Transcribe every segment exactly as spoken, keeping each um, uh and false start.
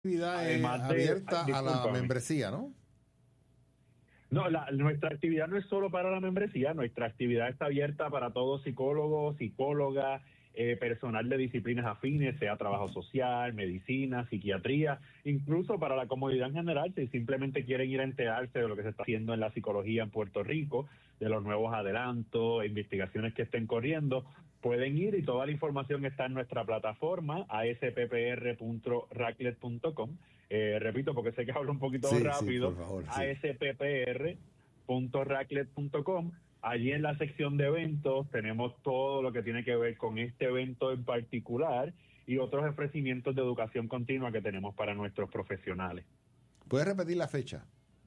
Actividad es Además de, abierta a la discúlpame. membresía, ¿no? No, la, nuestra actividad no es solo para la membresía, nuestra actividad está abierta para todos psicólogos, psicólogas, eh, personal de disciplinas afines, sea trabajo social, medicina, psiquiatría, incluso para la comunidad en general, si simplemente quieren ir a enterarse de lo que se está haciendo en la psicología en Puerto Rico, de los nuevos adelantos, investigaciones que estén corriendo, pueden ir y toda la información está en nuestra plataforma, a s p p r punto racklet punto com. Eh, repito, porque sé que hablo un poquito Sí, sí, rápido, por favor, a sí. s p p r punto racklet punto com. Allí en la sección de eventos tenemos todo lo que tiene que ver con este evento en particular y otros ofrecimientos de educación continua que tenemos para nuestros profesionales. ¿Puedes repetir la fecha?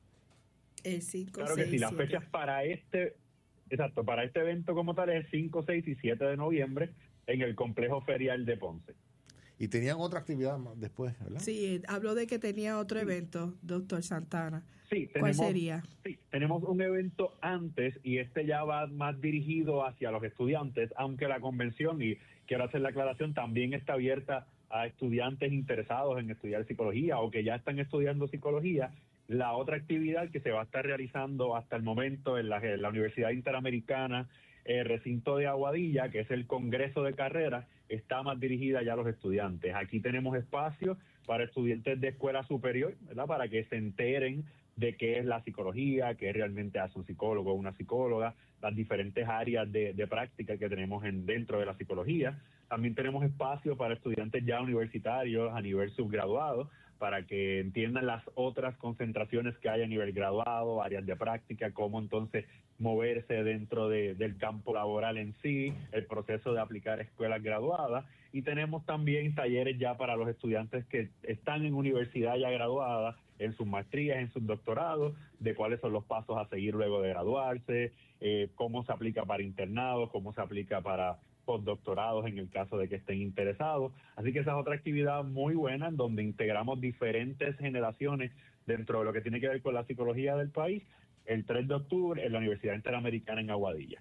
El cinco, Claro que sí, seis, las siete. fechas para este, exacto, para este evento como tal es cinco, seis y siete de noviembre en el Complejo Ferial de Ponce. Y tenían otra actividad más después, ¿verdad? Sí, habló de que tenía otro evento, doctor Santana. Sí, ¿Cuál tenemos, sería? Sí, tenemos un evento antes y este ya va más dirigido hacia los estudiantes, aunque la convención, y quiero hacer la aclaración, también está abierta a estudiantes interesados en estudiar psicología o que ya están estudiando psicología. La otra actividad que se va a estar realizando hasta el momento en la, en la Universidad Interamericana, eh, recinto de Aguadilla, que es el Congreso de Carrera, está más dirigida ya a los estudiantes. Aquí tenemos espacio para estudiantes de escuela superior, ¿verdad? Para que se enteren de qué es la psicología, qué realmente hace un psicólogo o una psicóloga, las diferentes áreas de, de práctica que tenemos en, dentro de la psicología. También tenemos espacio para estudiantes ya universitarios a nivel subgraduado, para que entiendan las otras concentraciones que hay a nivel graduado, áreas de práctica, cómo entonces moverse dentro de, del campo laboral en sí, el proceso de aplicar escuelas graduadas, y tenemos también talleres ya para los estudiantes que están en universidad ya graduadas, en sus maestrías, en sus doctorados, de cuáles son los pasos a seguir luego de graduarse, eh, cómo se aplica para internados, cómo se aplica para postdoctorados en el caso de que estén interesados. Así que esa es otra actividad muy buena en donde integramos diferentes generaciones dentro de lo que tiene que ver con la psicología del país, el tres de octubre en la Universidad Interamericana en Aguadilla.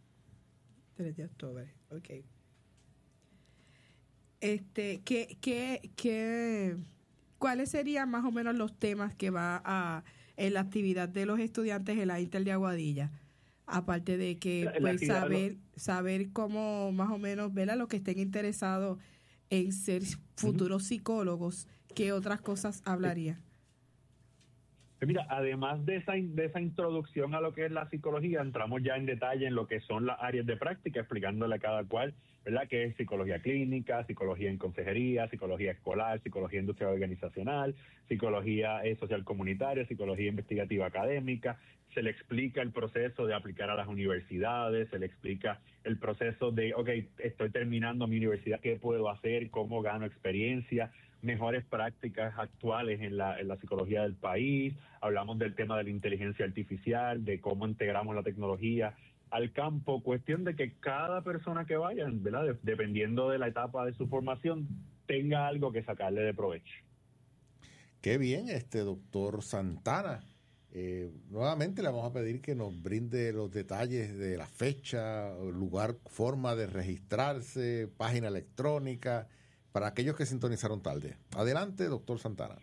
tres de octubre, ok. Este, ¿qué, qué, qué, ¿cuáles serían más o menos los temas que va a en la actividad de los estudiantes en la Inter de Aguadilla? Aparte de que La- la pues actividad de saber saber cómo más o menos ver a los que estén interesados en ser futuros psicólogos, ¿qué otras cosas hablaría? Pues mira, además de esa, in- de esa introducción a lo que es la psicología, entramos ya en detalle en lo que son las áreas de práctica, explicándole a cada cual, ¿verdad?, que es psicología clínica, psicología en consejería, psicología escolar, psicología industrial organizacional, psicología eh, social comunitaria, psicología investigativa académica. Se le explica el proceso de aplicar a las universidades, se le explica el proceso de, ok, estoy terminando mi universidad, ¿qué puedo hacer? ¿Cómo gano experiencia? Mejores prácticas actuales en la, en la psicología del país. Hablamos del tema de la inteligencia artificial, de cómo integramos la tecnología al campo. Cuestión de que cada persona que vaya, ¿verdad?, de, dependiendo de la etapa de su formación, tenga algo que sacarle de provecho. Qué bien, este doctor Santana. Eh, nuevamente le vamos a pedir que nos brinde los detalles de la fecha, lugar, forma de registrarse, página electrónica, para aquellos que sintonizaron tarde. Adelante, doctor Santana.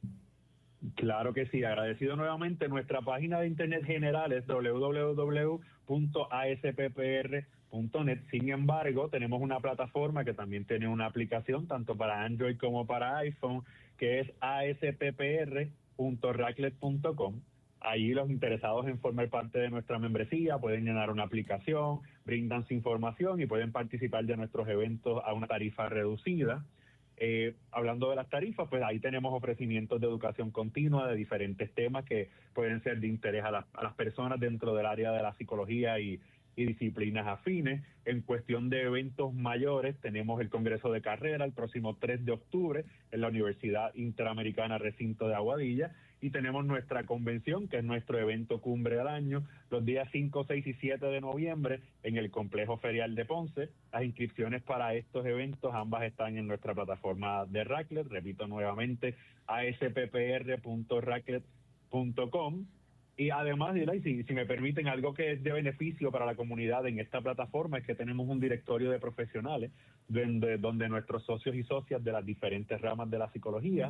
Claro que sí, agradecido nuevamente. Nuestra página de internet general es doble u doble u doble u punto a s p p r punto net. Sin embargo, tenemos una plataforma que también tiene una aplicación tanto para Android como para iPhone, que es a s p p r punto racklet punto com. Allí los interesados en formar parte de nuestra membresía pueden llenar una aplicación, brindan su información y pueden participar de nuestros eventos a una tarifa reducida. Eh, hablando de las tarifas, pues ahí tenemos ofrecimientos de educación continua de diferentes temas que pueden ser de interés a, la, a las personas dentro del área de la psicología y, y disciplinas afines. En cuestión de eventos mayores, tenemos el Congreso de Carrera el próximo tres de octubre en la Universidad Interamericana Recinto de Aguadilla, y tenemos nuestra convención, que es nuestro evento cumbre del año, los días cinco, seis y siete de noviembre en el Complejo Ferial de Ponce. Las inscripciones para estos eventos ambas están en nuestra plataforma de Racklet, repito nuevamente, a s p p r punto racklet punto com. Y además, y si, si me permiten, algo que es de beneficio para la comunidad en esta plataforma es que tenemos un directorio de profesionales donde, donde nuestros socios y socias de las diferentes ramas de la psicología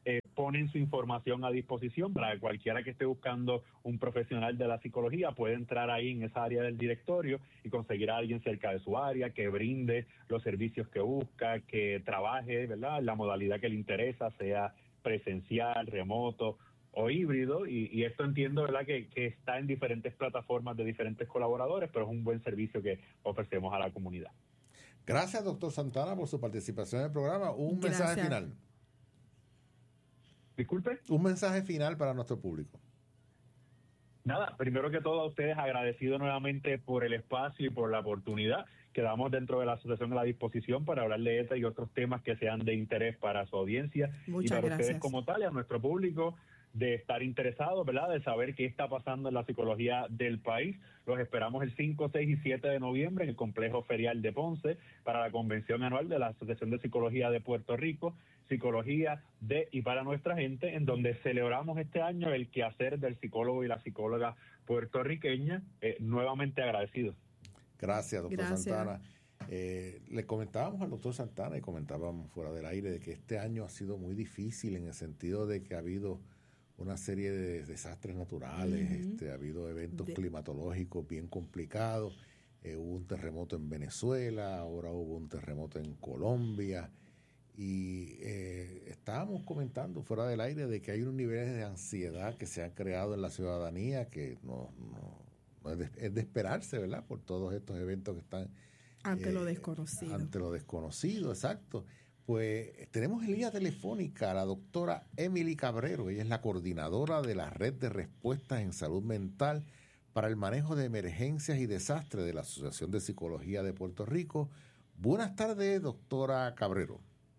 eh, ponen su información a disposición para que cualquiera que esté buscando un profesional de la psicología puede entrar ahí en esa área del directorio y conseguir a alguien cerca de su área que brinde los servicios que busca, que trabaje, ¿verdad?, la modalidad que le interesa, sea presencial, remoto o híbrido, y, y esto entiendo, ¿verdad?, que, que está en diferentes plataformas de diferentes colaboradores, pero es un buen servicio que ofrecemos a la comunidad. Gracias, doctor Santana, por su participación en el programa. Un Gracias. mensaje final. Disculpe. Un mensaje final para nuestro público. Nada, primero que todo a ustedes agradecido nuevamente por el espacio y por la oportunidad que damos dentro de la asociación a la disposición para hablar de este y otros temas que sean de interés para su audiencia. Muchas y para gracias. ustedes como tal y a nuestro público, de estar interesados, ¿verdad?, de saber qué está pasando en la psicología del país. Los esperamos el cinco, seis y siete de noviembre en el Complejo Ferial de Ponce para la convención anual de la Asociación de Psicología de Puerto Rico, Psicología de y para nuestra gente, en donde celebramos este año el quehacer del psicólogo y la psicóloga puertorriqueña. Eh, nuevamente agradecido. Gracias, doctor Gracias. Santana. Eh, le comentábamos al doctor Santana y comentábamos fuera del aire de que este año ha sido muy difícil en el sentido de que ha habido una serie de desastres naturales, uh-huh. este, ha habido eventos de... climatológicos bien complicados, eh, hubo un terremoto en Venezuela, ahora hubo un terremoto en Colombia, y eh, estábamos comentando fuera del aire de que hay unos niveles de ansiedad que se han creado en la ciudadanía que no, no, no es, de, es de esperarse, ¿verdad?, por todos estos eventos que están ante eh, lo desconocido. Ante lo desconocido, exacto. Pues tenemos en línea telefónica a la doctora Emily Cabrero. Ella es la coordinadora de la Red de Respuestas en Salud Mental para el Manejo de Emergencias y Desastres de la Asociación de Psicología de Puerto Rico. Buenas tardes, doctora Cabrero.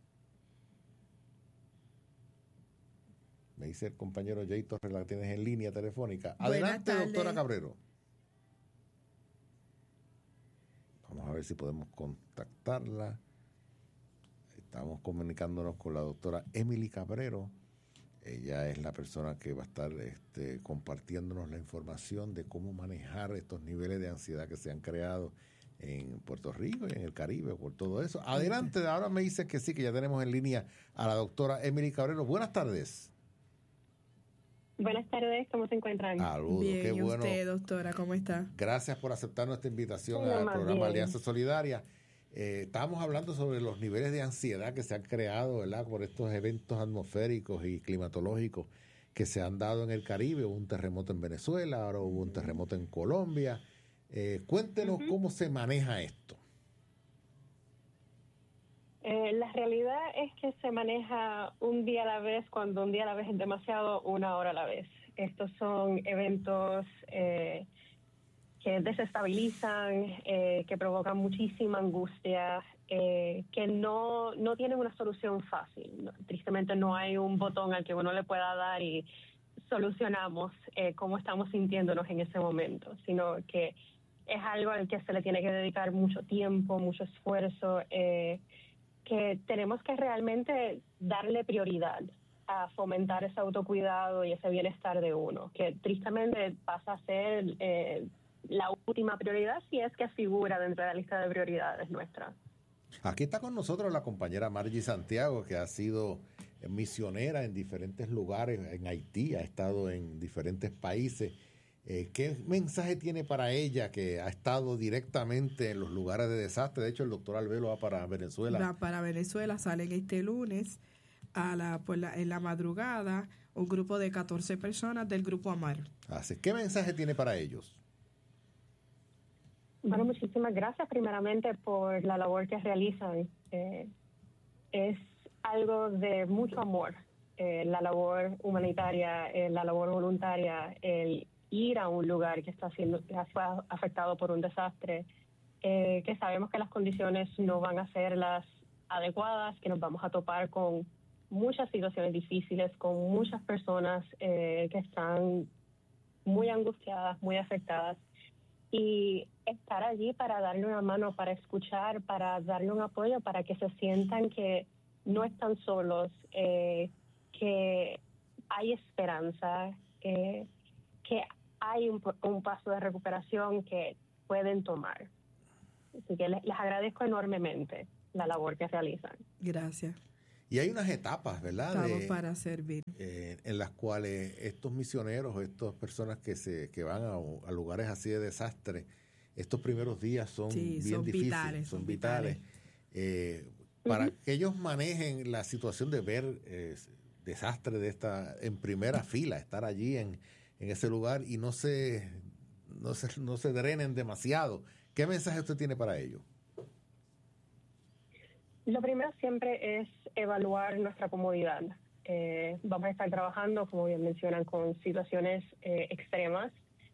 Me dice el compañero Jay Torres, la tienes en línea telefónica. Adelante, doctora Cabrero. Vamos a ver si podemos contactarla. Estamos comunicándonos con la doctora Emily Cabrero. Ella es la persona que va a estar este, compartiéndonos la información de cómo manejar estos niveles de ansiedad que se han creado en Puerto Rico y en el Caribe, por todo eso. Adelante, ahora me dice que sí, que ya tenemos en línea a la doctora Emily Cabrero. Buenas tardes. Buenas tardes, ¿cómo se encuentran? Saludos, bien, qué ¿y bueno. usted, doctora, cómo está? Gracias por aceptar nuestra invitación sí, al programa bien. Alianza Solidaria. Eh, estábamos hablando sobre los niveles de ansiedad que se han creado, ¿verdad?, por estos eventos atmosféricos y climatológicos que se han dado en el Caribe. Hubo un terremoto en Venezuela, ahora hubo un terremoto en Colombia. Eh, cuéntenos uh-huh. cómo se maneja esto. Eh, la realidad es que se maneja un día a la vez, cuando un día a la vez es demasiado, una hora a la vez. Estos son eventos eh, que desestabilizan, eh, que provocan muchísima angustia, eh, que no, no tienen una solución fácil. No, tristemente no hay un botón al que uno le pueda dar y solucionamos eh, cómo estamos sintiéndonos en ese momento, sino que es algo al que se le tiene que dedicar mucho tiempo, mucho esfuerzo, eh, que tenemos que realmente darle prioridad a fomentar ese autocuidado y ese bienestar de uno, que tristemente pasa a ser eh, la última prioridad si es que figura dentro de la lista de prioridades nuestra. Aquí está con nosotros la compañera Margie Santiago, que ha sido misionera en diferentes lugares, en Haití, ha estado en diferentes países. Eh, ¿Qué mensaje tiene para ella, que ha estado directamente en los lugares de desastre? De hecho, el doctor Albelo va para Venezuela. Va para Venezuela, salen este lunes a la, pues la, en la madrugada, un grupo de catorce personas del Grupo Amar. Así, ¿qué mensaje tiene para ellos? Bueno, muchísimas gracias primeramente por la labor que realizan. Eh, es algo de mucho amor, eh, la labor humanitaria, eh, la labor voluntaria, el ir a un lugar que está siendo que fue afectado por un desastre, eh, que sabemos que las condiciones no van a ser las adecuadas, que nos vamos a topar con muchas situaciones difíciles, con muchas personas eh, que están muy angustiadas, muy afectadas, y estar allí para darle una mano, para escuchar, para darle un apoyo, para que se sientan que no están solos, eh, que hay esperanza, eh, que hay un, un paso de recuperación que pueden tomar. Así que les, les agradezco enormemente la labor que realizan. Gracias. Y hay unas etapas, ¿verdad? Estamos de, para servir. Eh, en las cuales estos misioneros, estas personas que se que van a, a lugares así de desastre, estos primeros días son sí, bien son difíciles, vitales, son son vitales. vitales. Eh, para uh-huh. que ellos manejen la situación de ver eh, desastre de esta en primera fila, estar allí en, en ese lugar y no se, no se no se drenen demasiado. ¿Qué mensaje usted tiene para ellos? Lo primero siempre es evaluar nuestra comodidad. Eh, vamos a estar trabajando, como bien mencionan, con situaciones eh, extremas,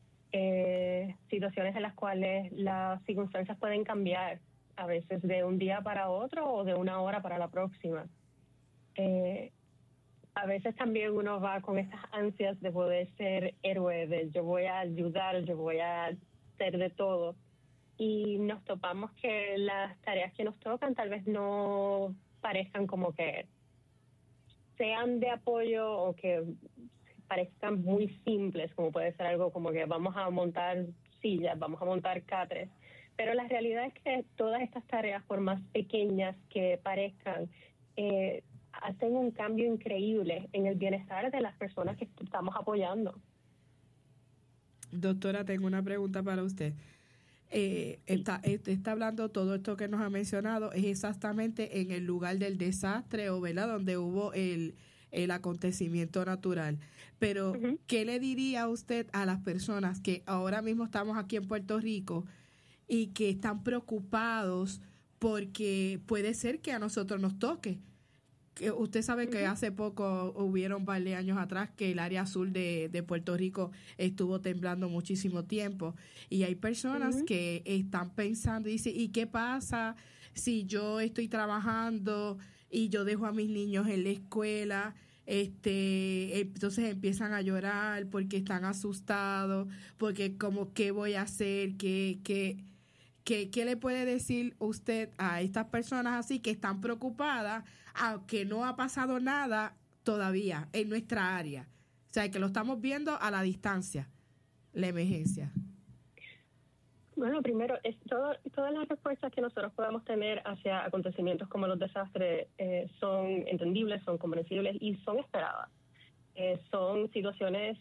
eh, situaciones en las cuales las circunstancias pueden cambiar, a veces de un día para otro o de una hora para la próxima. Eh, a veces también uno va con estas ansias de poder ser héroe, de yo voy a ayudar, yo voy a hacer de todo. Y nos topamos que las tareas que nos tocan tal vez no parezcan como que sean de apoyo o que parezcan muy simples, como puede ser algo como que vamos a montar sillas, vamos a montar catres. Pero la realidad es que todas estas tareas, por más pequeñas que parezcan, eh, hacen un cambio increíble en el bienestar de las personas que estamos apoyando. Doctora, tengo una pregunta para usted. Eh, está, está hablando todo esto que nos ha mencionado, es exactamente en el lugar del desastre o ¿verdad? Donde hubo el, el acontecimiento natural. Pero, uh-huh. ¿qué le diría usted a las personas que ahora mismo estamos aquí en Puerto Rico y que están preocupados porque puede ser que a nosotros nos toque? Que usted sabe uh-huh. que hace poco hubieron varios años atrás que el área sur de, de Puerto Rico estuvo temblando muchísimo tiempo y hay personas uh-huh. que están pensando y dicen, ¿y qué pasa si yo estoy trabajando y yo dejo a mis niños en la escuela? Este, entonces empiezan a llorar porque están asustados, porque como qué voy a hacer, qué, qué, qué, qué le puede decir usted a estas personas así que están preocupadas, aunque no ha pasado nada todavía en nuestra área. O sea, que lo estamos viendo a la distancia, la emergencia. Bueno, primero, es todo, todas las respuestas que nosotros podamos tener hacia acontecimientos como los desastres eh, son entendibles, son comprensibles y son esperadas. Eh, son situaciones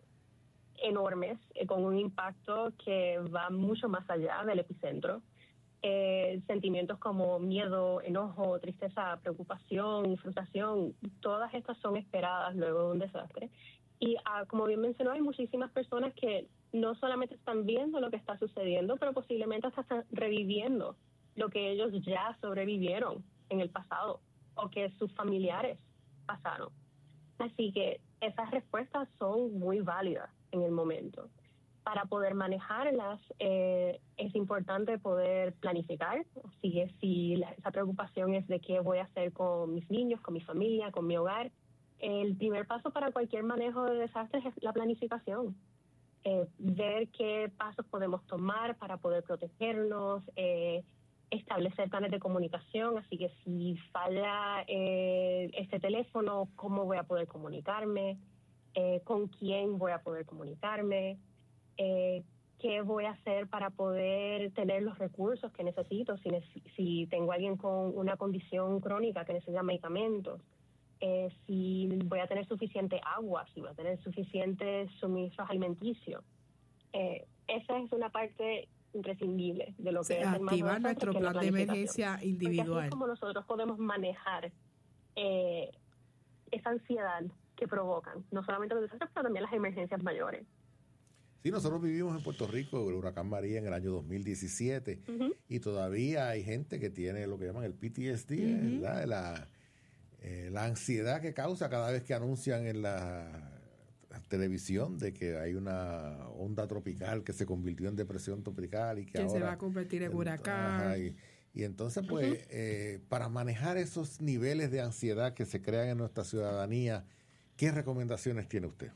enormes, eh, con un impacto que va mucho más allá del epicentro. Eh, sentimientos como miedo, enojo, tristeza, preocupación, frustración, todas estas son esperadas luego de un desastre. Y ah, como bien mencionó, hay muchísimas personas que no solamente están viendo lo que está sucediendo, pero posiblemente hasta están reviviendo lo que ellos ya sobrevivieron en el pasado o que sus familiares pasaron. Así que esas respuestas son muy válidas en el momento. Para poder manejarlas eh, es importante poder planificar, así que si la, esa preocupación es de qué voy a hacer con mis niños, con mi familia, con mi hogar, el primer paso para cualquier manejo de desastres es la planificación. Eh, ver qué pasos podemos tomar para poder protegernos, eh, establecer planes de comunicación, así que si falla eh, este teléfono, ¿cómo voy a poder comunicarme? Eh, ¿Con quién voy a poder comunicarme? Eh, ¿Qué voy a hacer para poder tener los recursos que necesito? Si, si tengo a alguien con una condición crónica que necesita medicamentos, eh, si voy a tener suficiente agua, si voy a tener suficientes suministros alimenticios. Eh, esa es una parte imprescindible de lo que Se es el activar nuestro plan de emergencia individual. Porque así es como nosotros podemos manejar eh, esa ansiedad que provocan, no solamente los desastres, pero también las emergencias mayores. Sí, nosotros vivimos en Puerto Rico el huracán María en el año dos mil diecisiete uh-huh. y todavía hay gente que tiene lo que llaman el P T S D, uh-huh. ¿verdad? La, eh, la ansiedad que causa cada vez que anuncian en la, la televisión de que hay una onda tropical que se convirtió en depresión tropical y que, que ahora se va a convertir en huracán. Ajá, y, y entonces, pues, uh-huh. eh, para manejar esos niveles de ansiedad que se crean en nuestra ciudadanía, ¿qué recomendaciones tiene usted?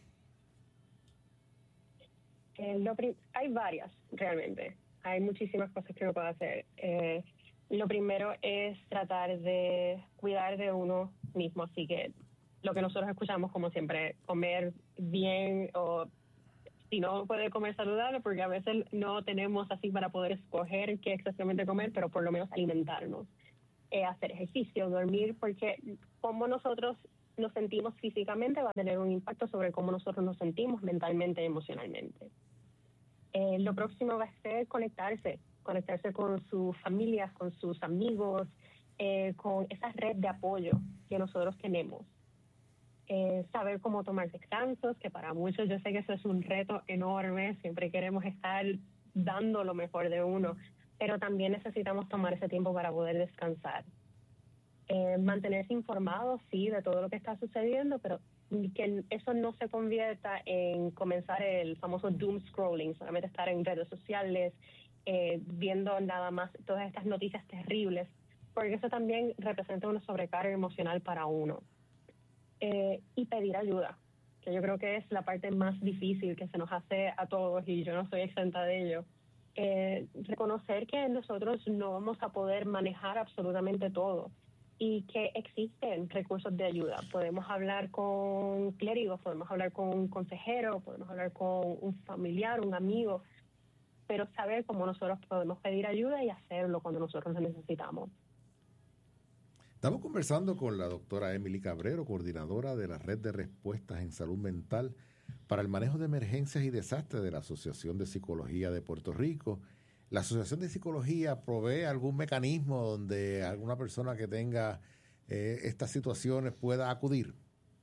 Eh, lo prim- hay varias, realmente. Hay muchísimas cosas que uno puede hacer. Eh, lo primero es tratar de cuidar de uno mismo. Así que lo que nosotros escuchamos, como siempre, comer bien o si no puede comer saludable, porque a veces no tenemos así para poder escoger qué exactamente comer, pero por lo menos alimentarnos. eh, hacer ejercicio, dormir, porque como nosotros nos sentimos físicamente va a tener un impacto sobre cómo nosotros nos sentimos mentalmente y emocionalmente. Eh, lo próximo va a ser conectarse, conectarse con sus familias, con sus amigos, eh, con esa red de apoyo que nosotros tenemos. Eh, saber cómo tomar descansos, que para muchos yo sé que eso es un reto enorme, siempre queremos estar dando lo mejor de uno, pero también necesitamos tomar ese tiempo para poder descansar. Eh, mantenerse informados, sí, de todo lo que está sucediendo, pero que eso no se convierta en comenzar el famoso doom scrolling, solamente estar en redes sociales, eh, viendo nada más todas estas noticias terribles, porque eso también representa una sobrecarga emocional para uno. Eh, y pedir ayuda, que yo creo que es la parte más difícil que se nos hace a todos, y yo no soy exenta de ello. Eh, reconocer que nosotros no vamos a poder manejar absolutamente todo y que existen recursos de ayuda. Podemos hablar con clérigos, podemos hablar con un consejero, podemos hablar con un familiar, un amigo, pero saber cómo nosotros podemos pedir ayuda y hacerlo cuando nosotros lo necesitamos. Estamos conversando con la doctora Emily Cabrero, coordinadora de la Red de Respuestas en Salud Mental para el Manejo de Emergencias y Desastres de la Asociación de Psicología de Puerto Rico. ¿La Asociación de Psicología provee algún mecanismo donde alguna persona que tenga eh, estas situaciones pueda acudir?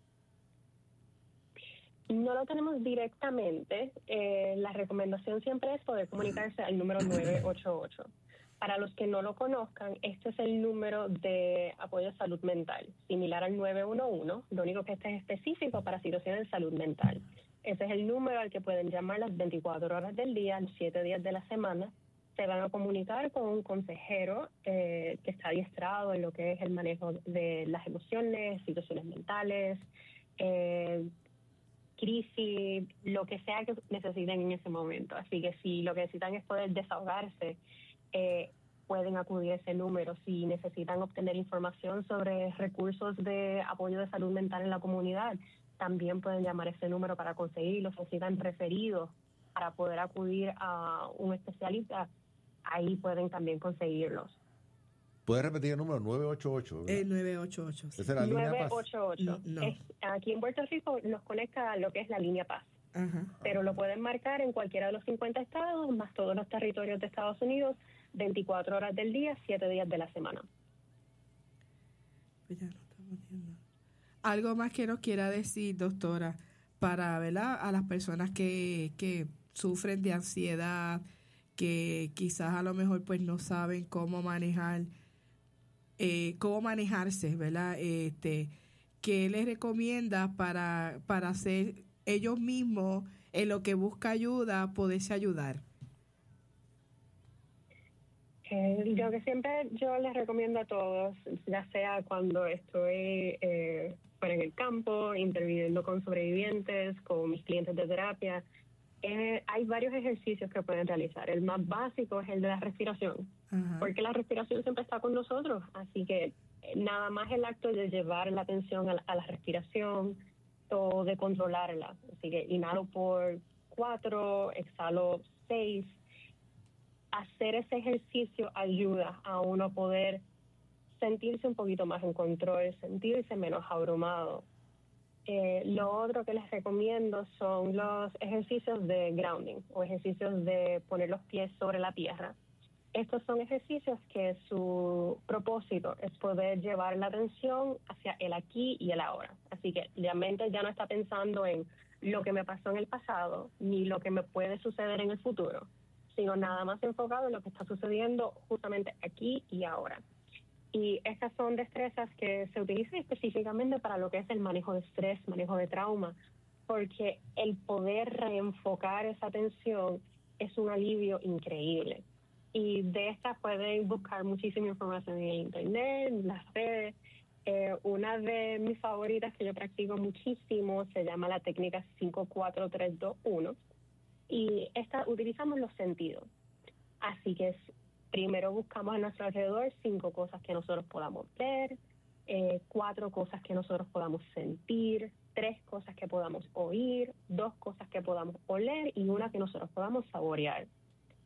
No lo tenemos directamente. Eh, la recomendación siempre es poder comunicarse al número nueve ocho ocho. Para los que no lo conozcan, este es el número de apoyo a salud mental, similar al nueve uno uno, lo único que este es específico para situaciones de salud mental. Ese es el número al que pueden llamar las veinticuatro horas del día, los siete días de la semana. Se van a comunicar con un consejero eh, que está adiestrado en lo que es el manejo de las emociones, situaciones mentales, eh, crisis, lo que sea que necesiten en ese momento. Así que si lo que necesitan es poder desahogarse, Eh, pueden acudir a ese número. Si necesitan obtener información sobre recursos de apoyo de salud mental en la comunidad, también pueden llamar a ese número para conseguirlos. Si necesitan referidos para poder acudir a un especialista, ahí pueden también conseguirlos. ¿Puedes repetir el número? nueve ocho ocho. El nueve ocho ocho. ¿Esa es la línea Paz? nueve ocho ocho. No. Es, aquí en Puerto Rico nos conecta a lo que es la línea Paz. Ajá. Pero lo pueden marcar en cualquiera de los cincuenta estados, más todos los territorios de Estados Unidos, veinticuatro horas del día, siete días de la semana. Pues ya no estamos viendo. Algo más que nos quiera decir, doctora, para, ¿verdad?, a las personas que, que sufren de ansiedad, que quizás a lo mejor pues no saben cómo manejar, eh, cómo manejarse, ¿verdad? Este, ¿qué les recomienda para, para hacer ellos mismos, en lo que busca ayuda, poderse ayudar? Eh, lo que siempre yo les recomiendo a todos, ya sea cuando estoy eh, fuera en el campo, interviniendo con sobrevivientes, con mis clientes de terapia, eh, hay varios ejercicios que pueden realizar. El más básico es el de la respiración, uh-huh. porque la respiración siempre está con nosotros, así que eh, nada más el acto de llevar la atención a la, a la respiración o de controlarla. Así que inhalo por cuatro, exhalo seis. Hacer ese ejercicio ayuda a uno poder sentirse un poquito más en control, sentirse menos abrumado. Eh, lo otro que les recomiendo son los ejercicios de grounding o ejercicios de poner los pies sobre la tierra. Estos son ejercicios que su propósito es poder llevar la atención hacia el aquí y el ahora. Así que la mente ya no está pensando en lo que me pasó en el pasado ni lo que me puede suceder en el futuro, sino nada más enfocado en lo que está sucediendo justamente aquí y ahora. Y estas son destrezas que se utilizan específicamente para lo que es el manejo de estrés, manejo de trauma, porque el poder reenfocar esa atención es un alivio increíble. Y de estas pueden buscar muchísima información en el internet, en las redes. Eh, una de mis favoritas que yo practico muchísimo se llama la técnica cinco cuatro tres dos uno. Y esta utilizamos los sentidos. Así que es, primero buscamos a nuestro alrededor cinco cosas que nosotros podamos ver, eh, cuatro cosas que nosotros podamos sentir, tres cosas que podamos oír, dos cosas que podamos oler y una que nosotros podamos saborear.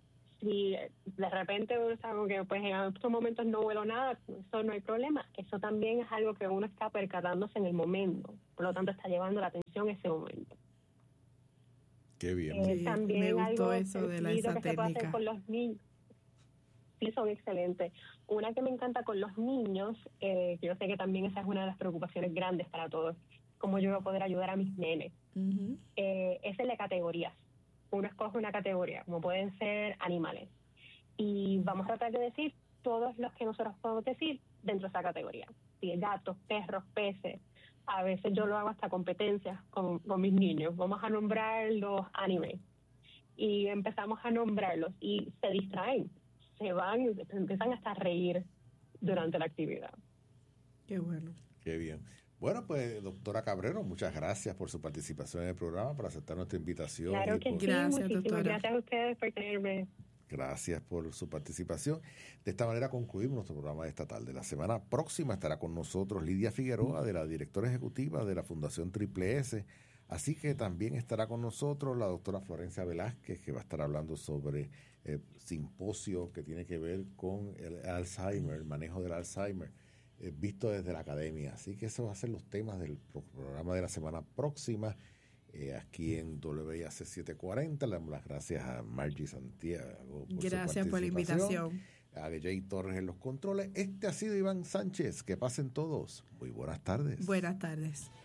si de repente uno sabe que pues en estos momentos no huelo nada, eso no hay problema. Eso también es algo que uno está percatándose en el momento, por lo tanto está llevando la atención en ese momento. Qué bien. Eh, Sí, también me gustó algo eso de la sencillito esa que se puede hacer técnica. con los niños. Sí, son excelentes. Una que me encanta con los niños, eh, que yo sé que también esa es una de las preocupaciones grandes para todos, cómo yo voy a poder ayudar a mis nenes, Ujú. eh, es el de categorías. Uno escoge una categoría, como pueden ser animales, y vamos a tratar de decir todos los que nosotros podemos decir dentro de esa categoría. Si gatos, perros, peces. A veces yo lo hago hasta competencias con, con mis niños. Vamos a nombrar los animes y empezamos a nombrarlos y se distraen, se van, empiezan hasta a reír durante la actividad. Qué bueno. Qué bien. Bueno, pues, doctora Cabrero, muchas gracias por su participación en el programa, por aceptar nuestra invitación. Claro y que por- sí, Gracias, muchísimas doctora. gracias a ustedes por tenerme. Gracias por su participación. De esta manera concluimos nuestro programa de esta tarde. La semana próxima estará con nosotros Lidia Figueroa, de la directora ejecutiva de la Fundación Triple S. Así que también estará con nosotros la doctora Florencia Velázquez, que va a estar hablando sobre el simposio que tiene que ver con el Alzheimer, el manejo del Alzheimer, eh, visto desde la academia. Así que esos van a ser los temas del pro- programa de la semana próxima. Eh, aquí en W I A C setecientos cuarenta, le damos las gracias a Margie Santiago por Gracias su por la participación, invitación. a Jay Torres en los controles. Este ha sido Iván Sánchez. Que pasen todos. Muy buenas tardes. Buenas tardes.